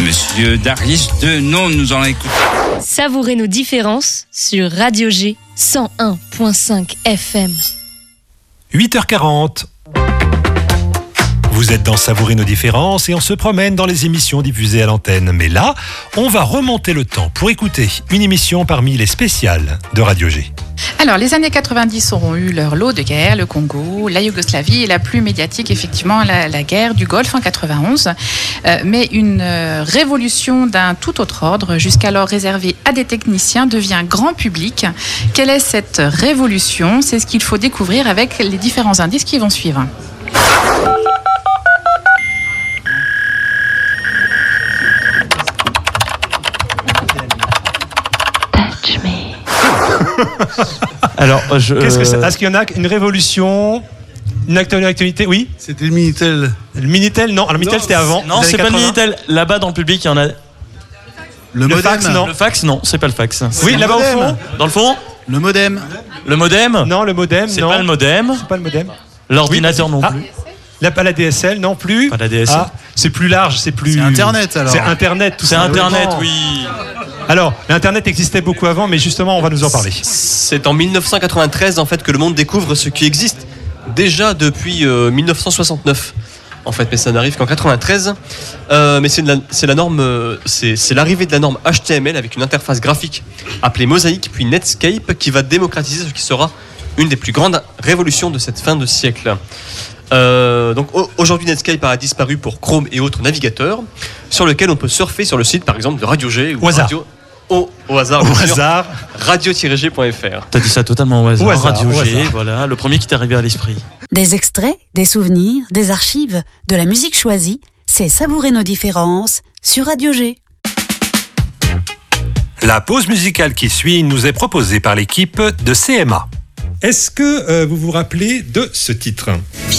Monsieur Darius Denon, nous en écoutons. Savourez nos différences sur Radio G 101.5 FM. 8h40. Vous êtes dans Savourer nos différences et on se promène dans les émissions diffusées à l'antenne. Mais là, on va remonter le temps pour écouter une émission parmi les spéciales de Radio G. Alors, les années 90 auront eu leur lot de guerres, le Congo, la Yougoslavie et la plus médiatique, effectivement, la guerre du Golfe en 91. Mais une révolution d'un tout autre ordre, jusqu'alors réservée à des techniciens, devient grand public. Quelle est cette révolution ? C'est ce qu'il faut découvrir avec les différents indices qui vont suivre. Alors, Qu'est-ce que c'est ? Est-ce qu'il y en a une révolution, une actualité ? Oui. C'était le Minitel. Le Minitel, non. Le Minitel, c'était avant. non, c'est pas le Minitel. Là-bas, dans le public, il y en a. Le modem. fax, non. Le fax, non, c'est pas le fax. Oui, là-bas au fond. Dans le fond ? Le modem. Le modem ? Non, le modem, C'est non. pas le modem. C'est pas le modem. L'ordinateur non plus. Pas la DSL non plus. Pas la DSL. Ah, c'est plus large, c'est plus. C'est Internet alors. C'est Internet, tout C'est simplement. Internet, oui. Alors, l'Internet existait beaucoup avant, mais justement, on va nous en parler. C'est en 1993 en fait que le monde découvre ce qui existe déjà depuis 1969 en fait, mais ça n'arrive qu'en 93. Mais c'est la norme, c'est l'arrivée de la norme HTML avec une interface graphique appelée Mosaic puis Netscape qui va démocratiser ce qui sera une des plus grandes révolutions de cette fin de siècle. Donc aujourd'hui Netscape a disparu pour Chrome et autres navigateurs sur lesquels on peut surfer sur le site par exemple de Radio G ou Au hasard. Au hasard, radio-g.fr. T'as dit ça totalement au hasard. Au hasard, Radio au G, hasard. voilà, le premier qui t'est arrivé à l'esprit. Des extraits, des souvenirs, des archives, de la musique choisie, c'est Savourer nos différences sur Radio G. La pause musicale qui suit nous est proposée par l'équipe de CMA. Est-ce que vous vous rappelez de ce titre ?